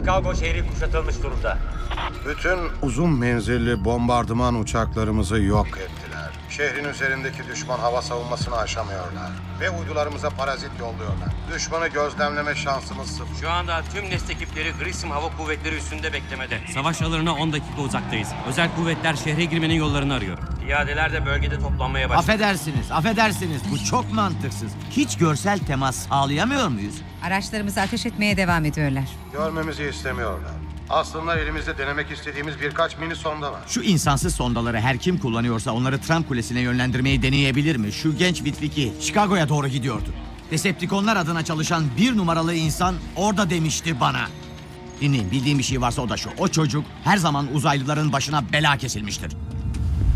Chicago şehri kuşatılmış durumda. Bütün uzun menzilli bombardıman uçaklarımızı yok ettiler. Şehrin üzerindeki düşman hava savunmasını aşamıyorlar. Ve uydularımıza parazit yolluyorlar. Düşmanı gözlemleme şansımız sıfır. Şu anda tüm nest ekipleri Grissom Hava Kuvvetleri üstünde beklemede. Savaş alanına 10 dakika uzaktayız. Özel kuvvetler şehre girmenin yollarını arıyor. Piyadeler de bölgede toplanmaya başladı. Affedersiniz. Bu çok mantıksız. Hiç görsel temas sağlayamıyor muyuz? Araçlarımızı ateş etmeye devam ediyorlar. Görmemizi istemiyorlar. Aslında elimizde denemek istediğimiz birkaç mini sonda var. Şu insansız sondaları her kim kullanıyorsa onları Trump Kulesi'ne yönlendirmeyi deneyebilir mi? Şu genç Vitviki Chicago'ya doğru gidiyordu. Decepticonlar adına çalışan 1 numaralı insan orada demişti bana. Dinleyin, bildiğim bir şey varsa o da şu. O çocuk her zaman uzaylıların başına bela kesilmiştir.